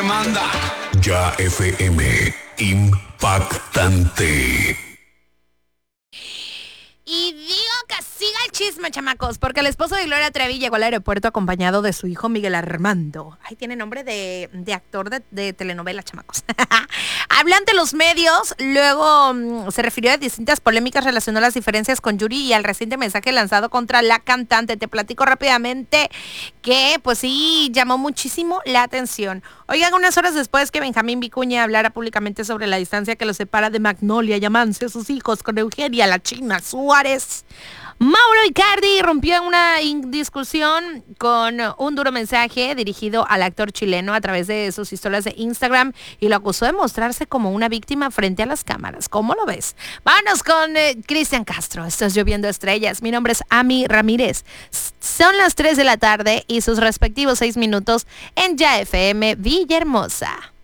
manda. Ya FM, impactante. Y digo que siga el chisme, chamacos, porque el esposo de Gloria Trevi llegó al aeropuerto acompañado de su hijo Miguel Armando. Ay, tiene nombre de actor de telenovela, chamacos. Habló ante los medios, luego se refirió a distintas polémicas relacionadas a las diferencias con Yuri y al reciente mensaje lanzado contra la cantante. Te platico rápidamente que, pues sí, llamó muchísimo la atención. Oigan, unas horas después que Benjamín Vicuña hablara públicamente sobre la distancia que los separa de Magnolia Yamancio, sus hijos, con Eugenia La China Suárez, Mauro Icardi rompió en una discusión con un duro mensaje dirigido al actor chileno a través de sus historias de Instagram y lo acusó de mostrarse como una víctima frente a las cámaras. ¿Cómo lo ves? Vámonos con Cristian Castro. Estás lloviendo estrellas. Mi nombre es Ami Ramírez. Son las 3 de la tarde y sus respectivos 6 minutos en Ya FM Villahermosa.